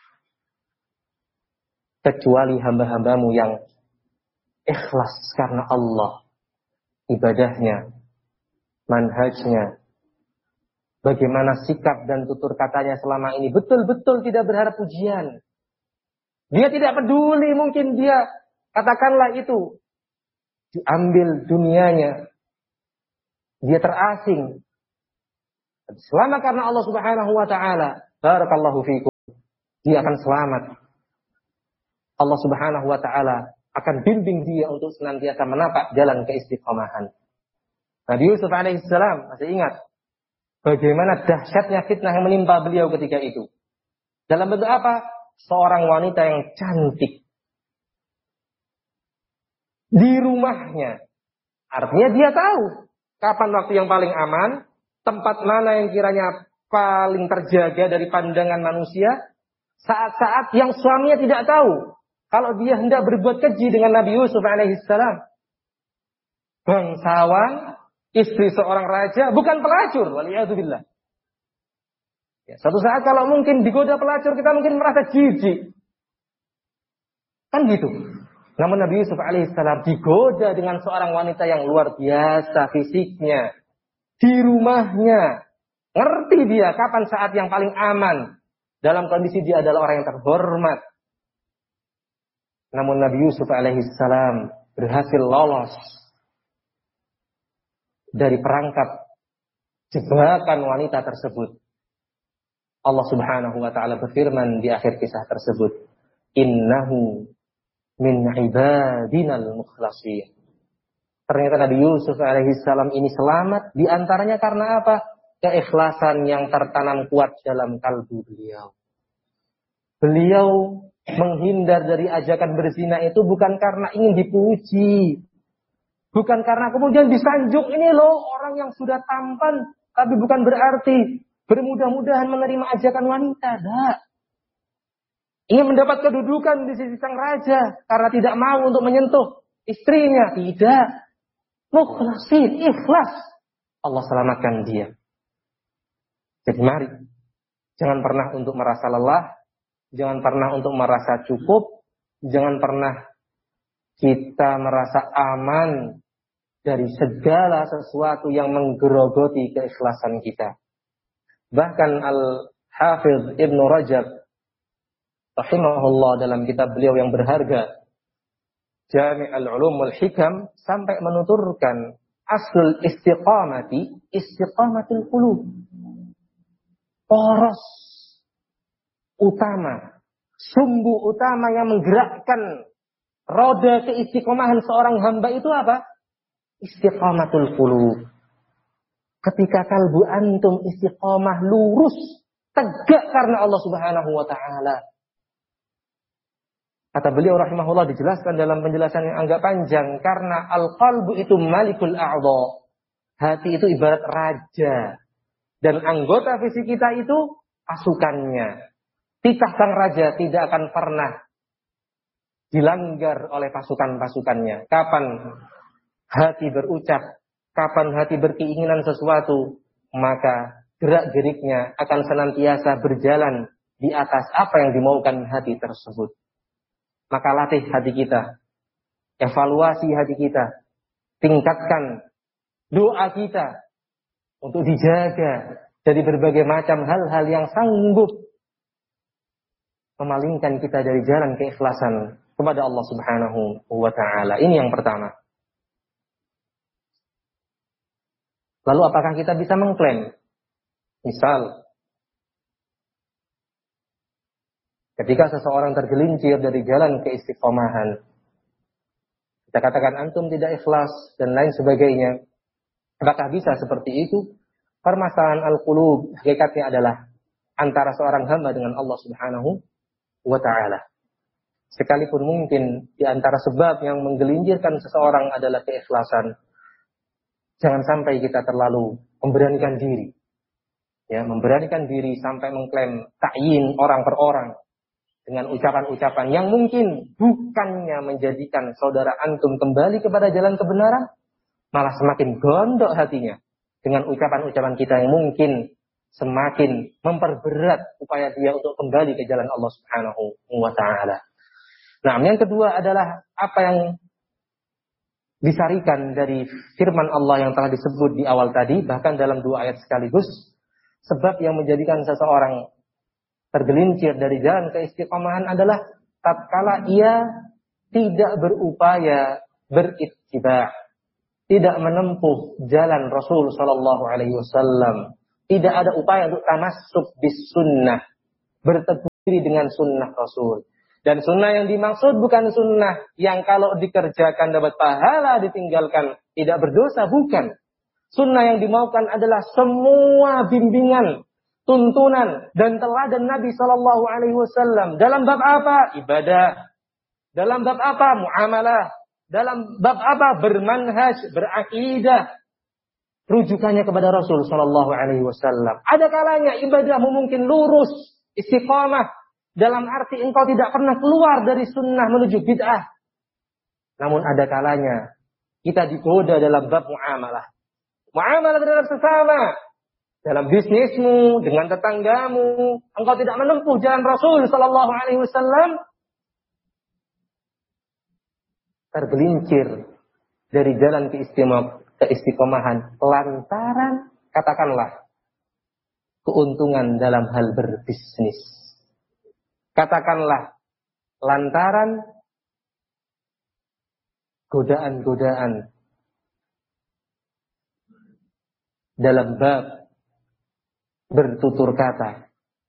Kecuali hamba-hambamu yang ikhlas karena Allah. Ibadahnya, manhajnya, bagaimana sikap dan tutur katanya selama ini. Betul-betul tidak berharap pujian. Dia tidak peduli, mungkin dia, katakanlah itu, diambil dunianya. Dia terasing. Selama karena Allah Subhanahu wa taala. Barakallahu fiikum. dia akan selamat. Allah Subhanahu wa taala akan bimbing dia untuk senantiasa menapak jalan keistiqomahan. Nabi Yusuf alaihissalam, masih ingat bagaimana dahsyatnya fitnah yang menimpa beliau ketika itu. Dalam bentuk apa? Seorang wanita yang cantik di rumahnya. Artinya dia tahu kapan waktu yang paling aman, tempat mana yang kiranya paling terjaga dari pandangan manusia, saat-saat yang suaminya tidak tahu. Kalau dia hendak berbuat keji dengan Nabi Yusuf alaihissalam, bangsawan, istri seorang raja, bukan pelacur, waliyadzubillah. Ya, suatu saat kalau mungkin digoda pelacur, kita mungkin merasa jijik. Kan gitu. Namun Nabi Yusuf alaihissalam digoda dengan seorang wanita yang luar biasa fisiknya. Di rumahnya. Ngerti dia kapan saat yang paling aman. Dalam kondisi dia adalah orang yang terhormat. Namun Nabi Yusuf alaihissalam berhasil lolos dari perangkap jebakan wanita tersebut. Allah Subhanahu wa taala berfirman di akhir kisah tersebut, "Innahu min ibadinal mukhlasin." Ternyata Nabi Yusuf alaihissalam ini selamat di antaranya karena apa? Keikhlasan yang tertanam kuat dalam kalbu beliau. Beliau menghindar dari ajakan berzina itu bukan karena ingin dipuji. Bukan karena kemudian disanjung, ini loh orang yang sudah tampan. Tapi bukan berarti bermudah-mudahan menerima ajakan wanita. Tidak. Ingin mendapat kedudukan di sisi sang raja. Karena tidak mau untuk menyentuh istrinya. Tidak. Mukhlasin, ikhlas. Allah selamatkan dia. Jadi mari. Jangan pernah untuk merasa lelah. Jangan pernah untuk merasa cukup. Jangan pernah kita merasa aman dari segala sesuatu yang menggerogoti keikhlasan kita. Bahkan Al-Hafidh Ibn Rajab rahimahullah dalam kitab beliau yang berharga Jami' al-Ulum wal-Hikam sampai menuturkan aslul istiqamati istiqamatul qulub. Poros utama, sumbu utama yang menggerakkan roda keistiqomahan seorang hamba itu apa? Istiqamatul qulub. Ketika kalbu antum istiqamah lurus, tegak karena Allah Subhanahu wa taala. Kata beliau rahimahullah dijelaskan dalam penjelasan yang agak panjang karena al-qalbu itu malikul a'dha. Hati itu ibarat raja dan anggota fisik kita itu pasukannya. Titah sang raja tidak akan pernah dilanggar oleh pasukan-pasukannya. Kapan hati berucap, kapan hati berkeinginan sesuatu, maka gerak-geriknya akan senantiasa berjalan di atas apa yang dimaukan hati tersebut. Maka latih hati kita, evaluasi hati kita, tingkatkan doa kita untuk dijaga dari berbagai macam hal-hal yang sanggup memalingkan kita dari jalan keikhlasan kepada Allah Subhanahu wa taala. Ini yang pertama. Lalu apakah kita bisa mengklaim? Misal, ketika seseorang tergelincir dari jalan keistiqomahan, kita katakan antum tidak ikhlas dan lain sebagainya. Apakah bisa seperti itu? Permasalahan al-qulub hakikatnya adalah antara seorang hamba dengan Allah Subhanahu wa ta'ala. Sekalipun mungkin di antara sebab yang menggelincirkan seseorang adalah keikhlasan, jangan sampai kita terlalu memberanikan diri. Ya, memberanikan diri sampai mengklaim ta'yin orang per orang dengan ucapan-ucapan yang mungkin bukannya menjadikan saudara antum kembali kepada jalan kebenaran, malah semakin gondok hatinya dengan ucapan-ucapan kita yang mungkin semakin memperberat upaya dia untuk kembali ke jalan Allah Subhanahu wa ta'ala. Nah, yang kedua adalah apa yang disarikan dari firman Allah yang telah disebut di awal tadi, bahkan dalam dua ayat sekaligus, sebab yang menjadikan seseorang tergelincir dari jalan keistiqomahan adalah tatkala ia tidak berupaya berittiba', tidak menempuh jalan Rasul sallallahu alaihi wasallam, tidak ada upaya untuk tamassuk bis sunnah, berteguh diri dengan sunnah Rasul. Dan sunnah yang dimaksud bukan sunnah yang kalau dikerjakan dapat pahala, ditinggalkan tidak berdosa, bukan. Sunnah yang dimaukan adalah semua bimbingan, tuntunan, dan teladan Nabi Shallallahu Alaihi Wasallam. Dalam bab apa? Ibadah. Dalam bab apa? Muamalah. Dalam bab apa? Bermanhaj, berakidah. Rujukannya kepada Rasul Shallallahu Alaihi Wasallam. Ada kalanya ibadahmu mungkin lurus, istiqamah. Dalam arti engkau tidak pernah keluar dari sunnah menuju bid'ah. Namun ada kalanya kita digoda dalam bab muamalah. Muamalah terhadap sesama. Dalam bisnismu, dengan tetanggamu. Engkau tidak menempuh jalan Rasul Sallallahu Alaihi Wasallam. Tergelincir dari jalan keistiqomahan. Lantaran, katakanlah, keuntungan dalam hal berbisnis. Katakanlah, lantaran godaan-godaan dalam bab bertutur kata.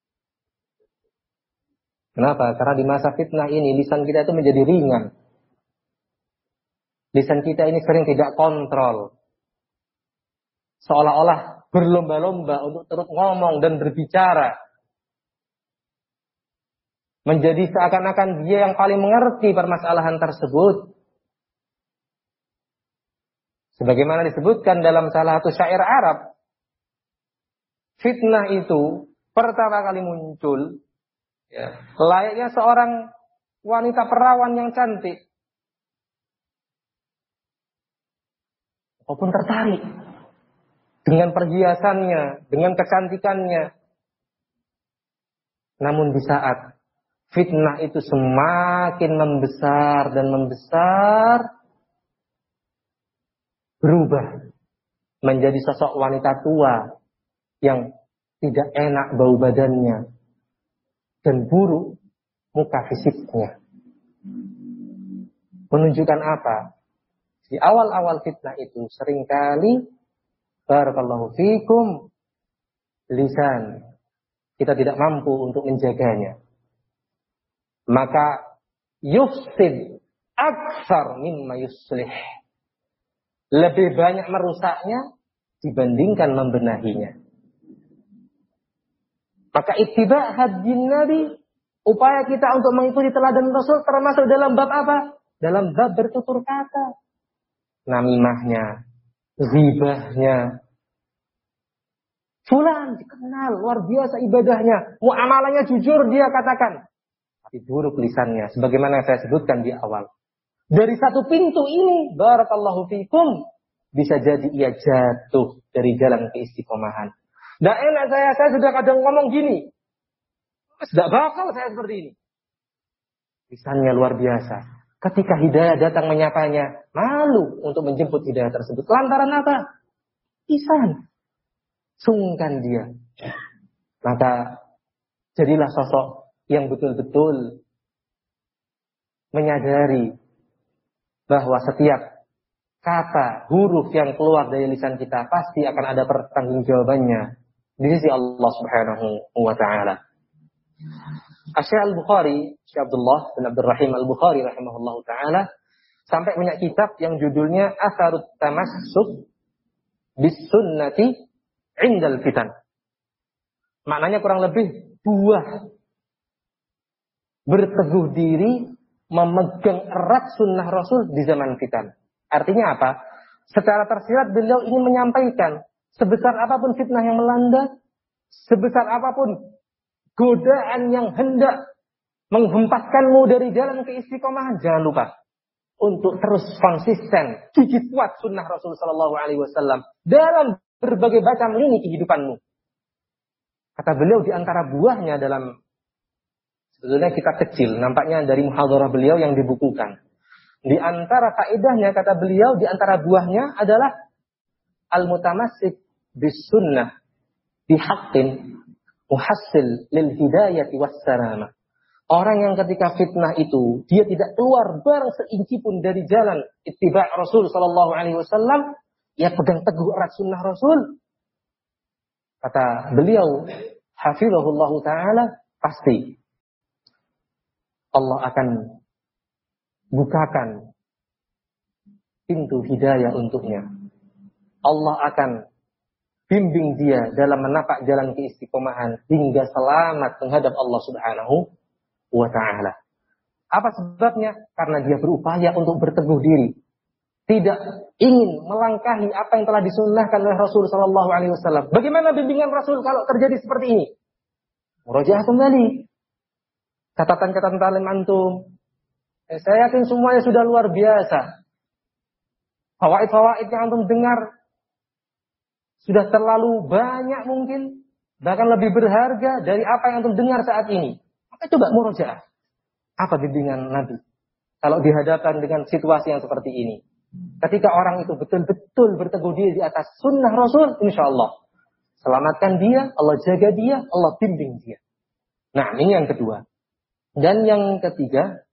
Kenapa? Karena di masa fitnah ini lisan kita itu menjadi ringan. Lisan kita ini sering tidak kontrol. Seolah-olah berlomba-lomba untuk terus ngomong dan berbicara. Menjadi seakan-akan dia yang paling mengerti permasalahan tersebut. Sebagaimana disebutkan dalam salah satu syair Arab, fitnah itu pertama kali muncul, ya, layaknya seorang wanita perawan yang cantik. Walaupun tertarik dengan perhiasannya, dengan kecantikannya. Namun di saat fitnah itu semakin membesar dan membesar, berubah menjadi sosok wanita tua yang tidak enak bau badannya dan buruk muka fisiknya. Menunjukkan apa? Di awal-awal fitnah itu seringkali, barakallahu fikum, lisan kita tidak mampu untuk menjaganya. Maka yufsid aksar mimma yuslih. Lebih banyak merusaknya dibandingkan membenahinya. Maka ittiba' hadyin Nabi, upaya kita untuk mengikuti teladan Rasul termasuk dalam bab apa? Dalam bab bertutur kata. Namimahnya, ghibahnya. Fulan dikenal, luar biasa ibadahnya, muamalahnya jujur dia katakan. Tapi buruk lisannya, sebagaimana saya sebutkan di awal. Dari satu pintu ini, barakallahu fikum, bisa jadi ia jatuh dari jalan keistiqomahan. Tidak enak saya, saya sudah kadang ngomong gini. Tidak bakal saya seperti ini. Lisannya luar biasa. Ketika hidayah datang menyapanya, malu untuk menjemput hidayah tersebut. Lantaran apa? Lisan. Sungkan dia. Maka jadilah sosok yang betul-betul menyadari bahwa setiap kata, huruf yang keluar dari lisan kita pasti akan ada pertanggungjawabannya di sisi Allah Subhanahu wa taala. Asy-Syaikh Al-Bukhari, Syekh Abdullah bin Abdul Rahim Al-Bukhari rahimahullahu taala sampai punya kitab yang judulnya Atharut Tamassuk bis Sunnati 'indal Fitan. Maknanya kurang lebih buah berteguh diri memegang erat sunnah Rasul di zaman fitan. Artinya apa? Secara tersirat beliau ingin menyampaikan sebesar apapun fitnah yang melanda, sebesar apapun godaan yang hendak menghempaskanmu dari jalan keistiqomahan, jangan lupa untuk terus konsisten, gigit kuat sunnah Rasul Sallallahu Alaihi Wasallam dalam berbagai macam lini kehidupanmu. Kata beliau di antara buahnya dalam sebetulnya kitab kecil, nampaknya dari muhadharah beliau yang dibukukan. Di antara faedahnya, kata beliau, di antara buahnya adalah al-mutamassik bis sunnah bihaqqin muhassil lil hidayati wassalamah. Orang yang ketika fitnah itu, dia tidak keluar barang seinci pun dari jalan ittiba' Rasul sallallahu alaihi wasallam, ia pegang teguh erat sunnah Rasul. Kata beliau, hafizahullahu taala, pasti Allah akan bukakan pintu hidayah untuknya. Allah akan bimbing dia dalam menapak jalan keistiqomahan hingga selamat menghadap Allah Subhanahu wa ta'ala. Apa sebabnya? Karena dia berupaya untuk berteguh diri. Tidak ingin melangkahi apa yang telah disunnahkan oleh Rasul sallallahu alaihi wasallam. Bagaimana bimbingan Rasul kalau terjadi seperti ini? Murajaah kembali. Catatan-catatan talim antum. Eh, saya yakin semuanya sudah luar biasa. Fawaid-fawaid yang antum dengar sudah terlalu banyak mungkin, bahkan lebih berharga dari apa yang antum dengar saat ini. Maka coba murajaah. Apa bimbingan Nabi kalau dihadapkan dengan situasi yang seperti ini? Ketika orang itu betul-betul berteguh diri di atas sunnah Rasul, insya Allah selamatkan dia, Allah jaga dia, Allah bimbing dia. Nah, ini yang kedua. Dan yang ketiga,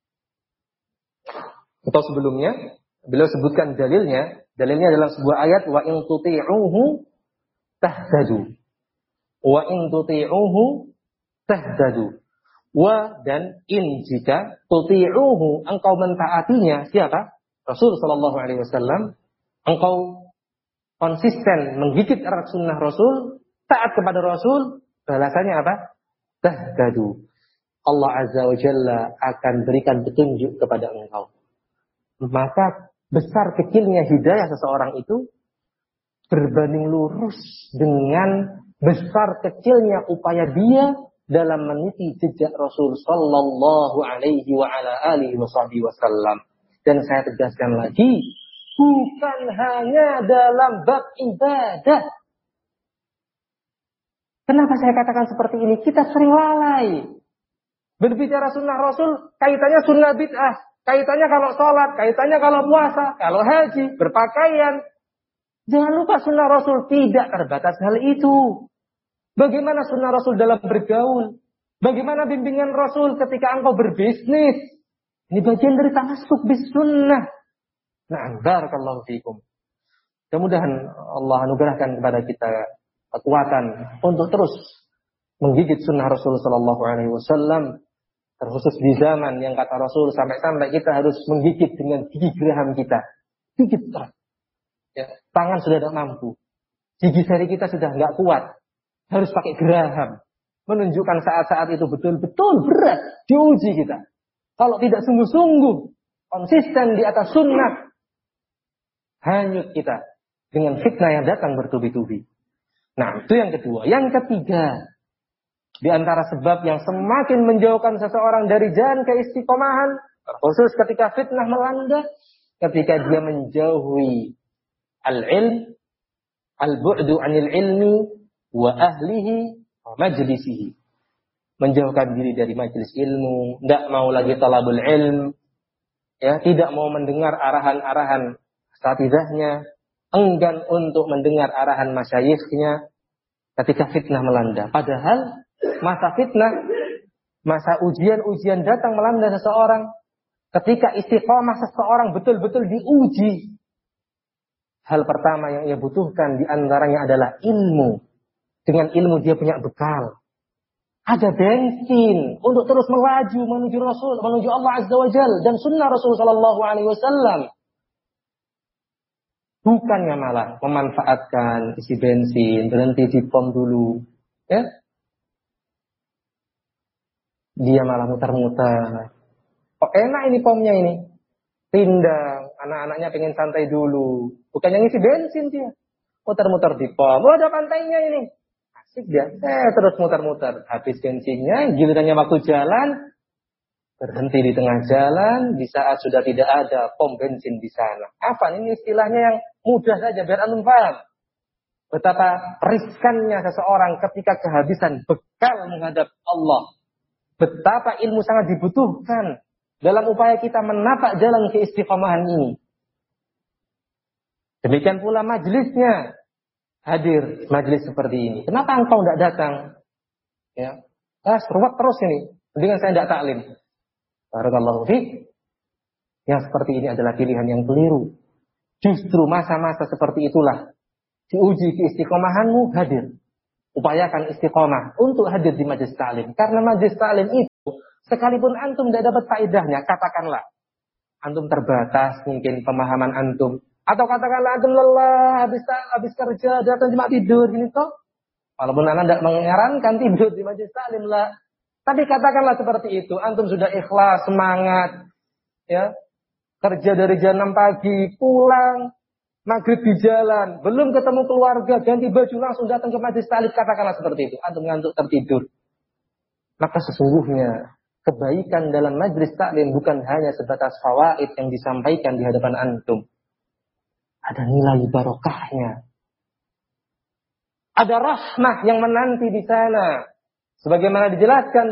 atau sebelumnya, beliau sebutkan dalilnya. Dalilnya adalah sebuah ayat, wa in tuti'uhu tahtadu. Wa in tuti'uhu tahtadu. Wa dan in jika tuti'uhu, engkau mentaatinya. Siapa? Rasul sallallahu alaihi wasallam. Engkau konsisten menggigit erat sunnah Rasul, taat kepada Rasul, balasannya apa? Tahtadu. Allah Azza wa Jalla akan berikan petunjuk kepada engkau. Maka besar kecilnya hidayah seseorang itu berbanding lurus dengan besar kecilnya upaya dia dalam meniti jejak Rasul sallallahu alaihi wa ala alihi wasallam. Dan saya tegaskan lagi, bukan hanya dalam bab ibadah. Kenapa saya katakan seperti ini? Kita sering lalai. Berbicara sunnah Rasul, kaitannya sunnah bid'ah. Kaitannya kalau sholat, kaitannya kalau puasa, kalau haji, berpakaian. Jangan lupa sunnah Rasul tidak terbatas hal itu. Bagaimana sunnah Rasul dalam bergaul? Bagaimana bimbingan Rasul ketika engkau berbisnis? Ini bagian dari tamassuk bis sunnah. Nah, barakallahu fiikum. Mudah-mudahan Allah anugerahkan kepada kita kekuatan untuk terus menggigit sunnah Rasul sallallahu alaihi wasallam. Terkhusus di zaman yang kata Rasul sampai-sampai kita harus menggigit dengan gigi geraham kita. Gigit erat. Ya, tangan sudah tidak mampu. Gigi seri kita sudah nggak kuat. Harus pakai geraham. Menunjukkan saat-saat itu betul-betul berat. Diuji kita. Kalau tidak sungguh-sungguh konsisten di atas sunnah, hanyut kita dengan fitnah yang datang bertubi-tubi. Nah, itu yang kedua. Yang ketiga, di antara sebab yang semakin menjauhkan seseorang dari jalan keistiqomahan, khusus ketika fitnah melanda, ketika dia menjauhi al-ilm, al-bu'du anil ilmi, wa ahlihi, wa majlisihi. Menjauhkan diri dari majelis ilmu, tidak mau lagi talabul ilm, ya, tidak mau mendengar arahan-arahan satidahnya, enggan untuk mendengar arahan masyayikhnya ketika fitnah melanda. Padahal masa fitnah, masa ujian-ujian datang melanda seseorang, ketika istiqomah seseorang betul-betul diuji, hal pertama yang ia butuhkan diantaranya adalah ilmu. Dengan ilmu dia punya bekal. Ada bensin untuk terus melaju menuju Rasul, menuju Allah Azza wa Jalla dan sunnah Rasul sallallahu alaihi wasallam. Bukannya malah memanfaatkan isi bensin, berhenti di pom dulu, ya. Dia malah muter-muter. Oh, enak ini pomnya ini. Tindang, anak-anaknya pengen santai dulu. Bukan yang isi bensin dia. Muter-muter di pom. Oh, ada pantainya ini. Asik dia. Eh, terus muter-muter. Habis bensinnya, gilirannya waktu jalan, berhenti di tengah jalan, di saat sudah tidak ada pom bensin di sana. Apa ini istilahnya yang mudah saja, biar antum paham. Betapa riskannya seseorang ketika kehabisan bekal menghadap Allah. Betapa ilmu sangat dibutuhkan dalam upaya kita menapak jalan keistiqomahan ini. Demikian pula majelisnya. Hadir majelis seperti ini. Kenapa engkau tidak datang? Ya, ah, seruat terus ini. Mendingan saya tidak taklim. Barakallahu fiik. Yang seperti ini adalah pilihan yang keliru. Justru masa-masa seperti itulah diuji keistiqomahanmu, hadir. Upayakan istiqomah untuk hadir di majelis ta'lim. Karena majelis ta'lim itu Sekalipun antum tidak dapat faedahnya, katakanlah antum terbatas mungkin pemahaman antum, atau katakanlah antum lelah habis habis kerja datang cuma tidur gini toh. Walaupun anda tidak menyarankan tidur di majelis taklim lah, tapi katakanlah seperti itu, antum sudah ikhlas, semangat, ya kerja dari jam enam pagi, pulang maghrib di jalan, belum ketemu keluarga, ganti baju langsung datang ke majelis taklim, katakanlah seperti itu, antum ngantuk tertidur. Maka sesungguhnya kebaikan dalam majlis taklim bukan hanya sebatas fawaid yang disampaikan di hadapan antum. Ada nilai barokahnya. Ada rahmah yang menanti di sana. Sebagaimana dijelaskan